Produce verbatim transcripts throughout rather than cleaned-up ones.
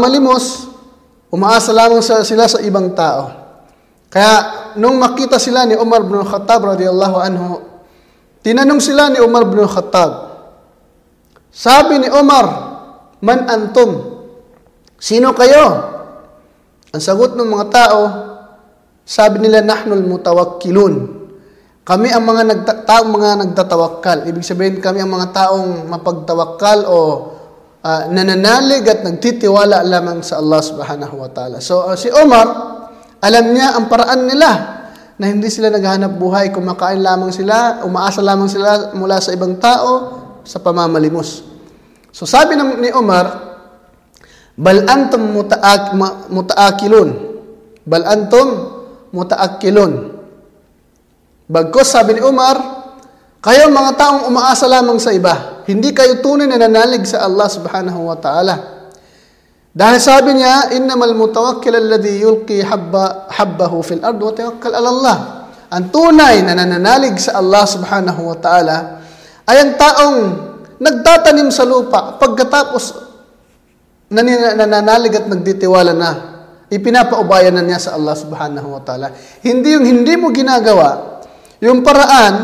pamamalimos, umaasa lamang sa, sila sa ibang tao. Kaya nung makita sila ni Umar bin Khattab radiyallahu anhu, tinanong sila ni Umar bin Khattab. Sabi ni Umar, "Man antum?" Sino kayo? Ang sagot ng mga tao, sabi nila, "Nahnul mutawakkilun." Kami ang mga nagta- taong mga nagtatawakkal. Ibig sabihin, kami ang mga taong mapagtawakkal o uh, nananalig at nagtitiwala lamang sa Allah subhanahu wa ta'ala. So, uh, si Omar, alam niya ang paraan nila na hindi sila naghahanap buhay, kumakain lamang sila, umaasa lamang sila mula sa ibang tao sa pamamalimos. So, sabi ng, ni Omar, "Bal antum muta'ak, muta'akilun." Bal antum muta'akilun. Bagkus, sabi ni Umar, kayo mga taong umaasa lamang sa iba. Hindi kayo tunay na nanalig sa Allah subhanahu wa ta'ala. Dahil sabi niya, "Innamal mutawakkil alladhi yulqi habba, habbahu fil ard wa tawakkal ala Allah." Ang tunay na nananalig sa Allah subhanahu wa ta'ala ay ang taong nagtatanim sa lupa pagkatapos nananalig at nagtitiwala na. Ipinapaubayan na niya sa Allah subhanahu wa ta'ala. Hindi yung hindi mo ginagawa. Yung paraan,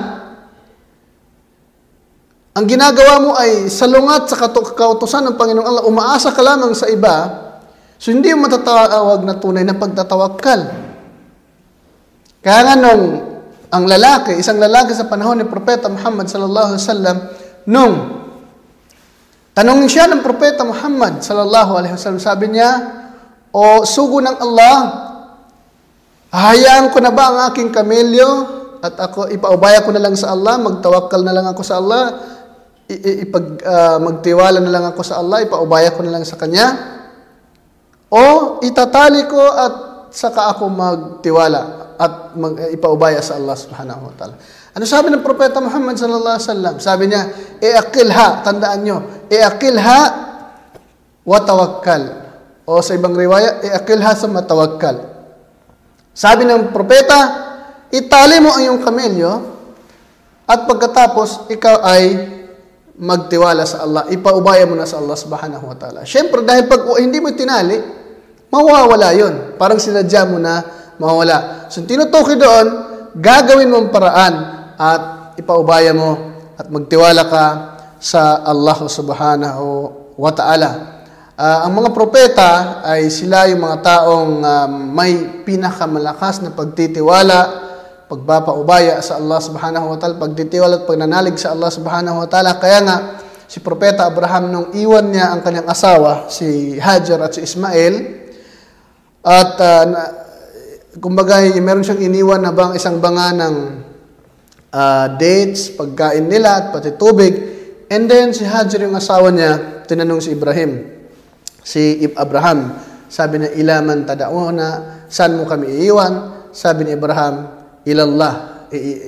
ang ginagawa mo ay salungat sa kautusan ng Panginoong Allah, umaasa ka lamang sa iba, so hindi yung matatawag na tunay na pagtatawakkal. Kaya nga nung ang lalaki, isang lalaki sa panahon ni Propeta Muhammad sallallahu alaihi wasallam, nung tanongin siya ng Propeta Muhammad sallallahu alaihi wasallam, sabi niya, "O sugo ng Allah, hahayaan ko na ba ang aking kamelyo at ako ipaubaya ko na lang sa Allah, magtawakkal na lang ako sa Allah, ipag uh, magtiwala na lang ako sa Allah, ipaubaya ko na lang sa Kanya, o itatali ko at saka ako magtiwala at mag, uh, ipaubaya sa Allah subhanahu wa ta'ala." Ano sabi ng Propeta Muhammad sallallahu alaihi wasallam? Sabi niya, "Iaqilha," tandaan nyo, "Iaqilha wa tawakkal." O sa ibang riwaya, "Iaqilha sa matawakkal." Sabi ng Propeta, itali mo ang iyong kamelyo at pagkatapos ikaw ay magtiwala sa Allah. Ipaubaya mo na sa Allah subhanahu wa ta'ala. Siyempre, dahil pag hindi mo tinali, mawawala yun. Parang sinadya mo na mawawala. So, tinutukoy doon, gagawin mo ang paraan at ipaubaya mo at magtiwala ka sa Allah subhanahu wa ta'ala. Uh, ang mga propeta ay sila yung mga taong uh, may pinakamalakas na pagtitiwala, pagpapaubaya sa Allah subhanahu wa ta'ala, pagtitiwala at pagnanalig sa Allah subhanahu wa ta'ala. Kaya nga, si Propeta Abraham nung iwan niya ang kanyang asawa, si Hajar at si Ismail, at uh, kumbaga, meron siyang iniwan na bang isang banga ng uh, dates, pagkain nila at pati tubig. And then, si Hajar yung asawa niya, tinanong si Ibrahim, si Abraham, sabi na, "Ilaman tada'una, saan mo kami iiwan?" Sabi ni Abraham, "Ilallah,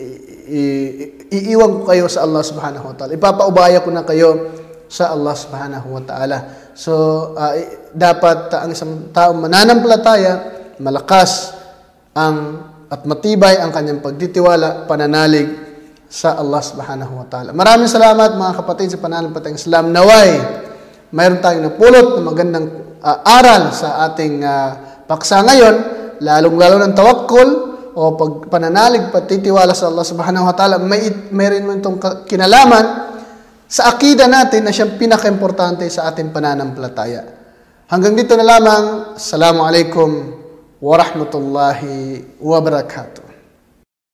iiwan ko kayo sa Allah subhanahu wa ta'ala. Ipapaubaya ko na kayo sa Allah subhanahu wa ta'ala." So, uh, dapat uh, ang isang taong mananampalataya, malakas ang at matibay ang kanyang pagtitiwala, pananalig sa Allah subhanahu wa ta'ala. Maraming salamat mga kapatid sa pananampalatayang Islam. Naway, mayroon tayong napulot na magandang uh, aral sa ating uh, paksa ngayon, lalong-lalo ng tawakkul o pag pananalig, patitiwala sa Allah subhanahu wa ta'ala. May, mayroon mo itong kinalaman sa akida natin na siyang pinaka-importante sa ating pananampalataya. Hanggang dito na lamang. Assalamu alaikum wa rahmatullahi wa barakatuh.